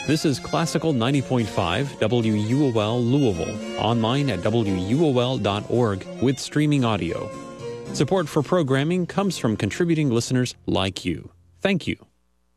This is Classical 90.5 WUOL Louisville, online at WUOL.org with streaming audio. Support for programming comes from contributing listeners like you. Thank you.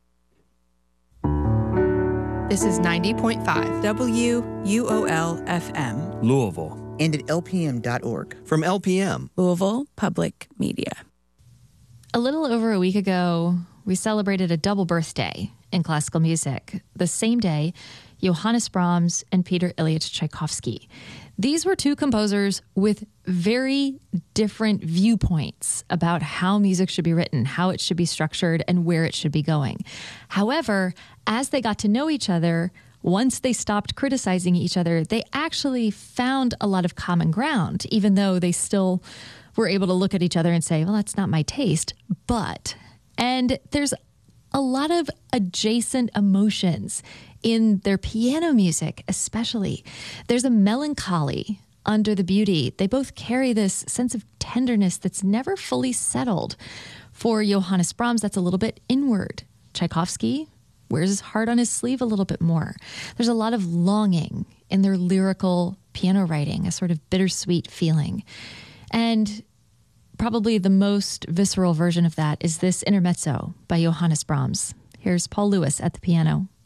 This is 90.5 WUOL FM, Louisville. And at LPM.org. From LPM, Louisville Public Media. A little over a week ago, we celebrated a double birthday in classical music. The same day, Johannes Brahms and Peter Ilyich Tchaikovsky. These were two composers with very different viewpoints about how music should be written, how it should be structured, and where it should be going. However, as they got to know each other, once they stopped criticizing each other, they actually found a lot of common ground, even though they still were able to look at each other and say, well, that's not my taste. And there's a lot of adjacent emotions in their piano music, especially. There's a melancholy under the beauty. They both carry this sense of tenderness that's never fully settled. For Johannes Brahms, that's a little bit inward. Tchaikovsky wears his heart on his sleeve a little bit more. There's a lot of longing in their lyrical piano writing, a sort of bittersweet feeling. And probably the most visceral version of that is this intermezzo by Johannes Brahms. Here's Paul Lewis at the piano.